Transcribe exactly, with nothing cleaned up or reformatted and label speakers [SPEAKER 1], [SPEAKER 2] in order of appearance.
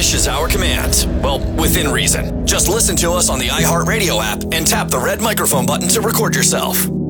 [SPEAKER 1] wish is our command. Well, within reason. Just listen to us on the iHeartRadio app and tap the red microphone button to record yourself.